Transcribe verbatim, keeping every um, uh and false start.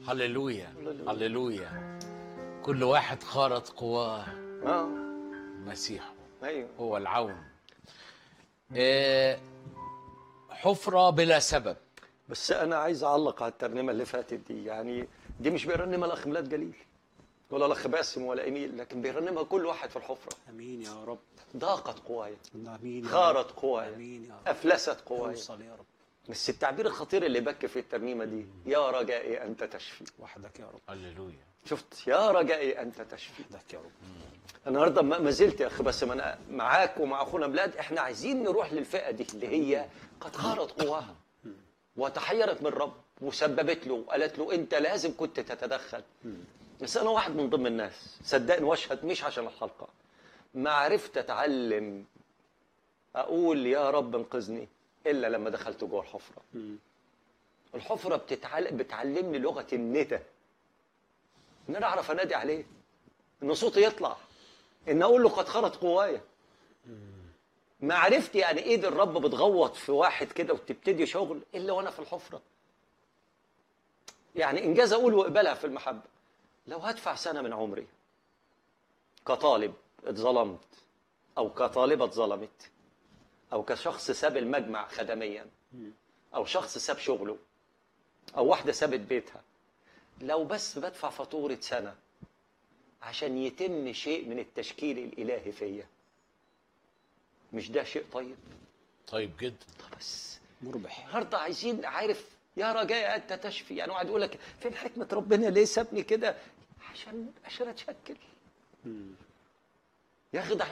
هللويا هللويا. كل واحد خارط قواه. اه مسيحه ايوه. هو العون. آه، حفرة بلا سبب. بس انا عايز اعلق على الترنيمه اللي فاتت دي، يعني دي مش بيرنمها الاخ ميلاد جليل ولا الاخ باسم ولا ايميل، لكن بيرنمها كل واحد في الحفره. امين يا رب. ضاقت قوايا، امين يا خارت رب. قوايا، امين يا رب. افلست قوايا. اوصل يا رب. بس التعبير الخطير اللي بكى في الترنيمه دي، يا رجائي انت تشفي. وحدك يا رب. هللويا. شفت؟ يا رجائي انت تشفي. وحدك يا رب. النهارده ما ما زلت يا اخي باسم انا معاك ومع اخونا ميلاد، احنا عايزين نروح للفئه دي اللي هي قد خارت قواها وتحيرت من الرب وسببت له وقالت له انت لازم كنت تتدخل. بس انا واحد من ضمن الناس صدقني واشهد مش عشان الحلقه، ما عرفت اتعلم اقول يا رب انقذني الا لما دخلت جوه الحفره. الحفره بتتعلم بتعلمني لغه الندى، ان انا اعرف انادي عليه، ان صوتي يطلع، ان اقول له قد خرت قوايا. معرفتي يعني ايد الرب بتغوط في واحد كده وتبتدي شغل الا وانا في الحفره. يعني انجاز اقول واقبلها في المحبه. لو هدفع سنه من عمري كطالب اتظلمت، او كطالبه اتظلمت، او كشخص ساب المجمع خدميا، او شخص ساب شغله، او واحده سابت بيتها، لو بس بدفع فاتوره سنه عشان يتم شيء من التشكيل الالهي فيا، مش ده شيء طيب؟ طيب جدا. بس مربح. النهارده عايزين، عارف، يا رجاء انت تشفي. يعني واحد يقول لك فين حكمه ربنا ليه سابني كده؟ عشان عشان اتشكل. يا اخي ده